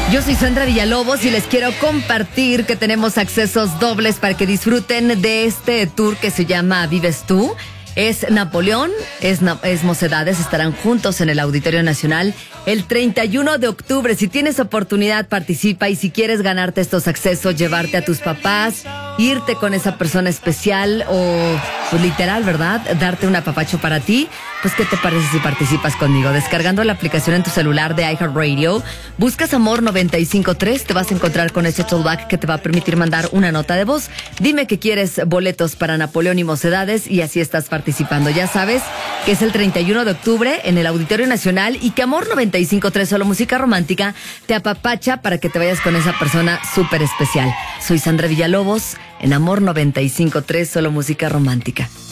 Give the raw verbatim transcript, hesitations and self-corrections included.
Yo soy Sandra Villalobos y les quiero compartir que tenemos accesos dobles para que disfruten de este tour que se llama Vives Tú. Es Napoleón, es, es Mocedades, estarán juntos en el Auditorio Nacional el treinta y uno de octubre. Si tienes oportunidad, participa, y si quieres ganarte estos accesos, llevarte a tus papás, irte con esa persona especial o, pues literal, ¿verdad? Darte un apapacho para ti, pues ¿qué te parece si participas conmigo? Descargando la aplicación en tu celular de iHeartRadio, buscas Amor noventa y cinco punto tres, te vas a encontrar con ese tollback que te va a permitir mandar una nota de voz. Dime que quieres boletos para Napoleón y Mocedades y así estás participando. Ya sabes que es el treinta y uno de octubre en el Auditorio Nacional y que Amor noventa y cinco punto tres, solo música romántica, te apapacha para que te vayas con esa persona súper especial. Soy Sandra Villalobos en Amor noventa y cinco punto tres, solo música romántica.